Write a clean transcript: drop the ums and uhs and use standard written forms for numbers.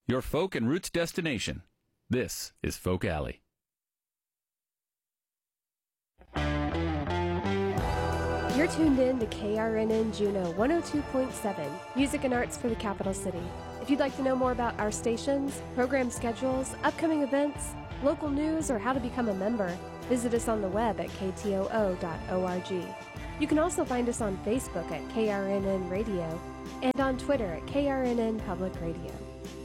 your folk and roots destination. This is Folk Alley. You're tuned in to KRNN Juneau 102.7, music and arts for the capital city. If you'd like to know more about our stations, program schedules, upcoming events, local news, or how to become a member, visit us on the web at ktoo.org. You can also find us on Facebook at KRNN Radio and on Twitter at KRNN Public Radio.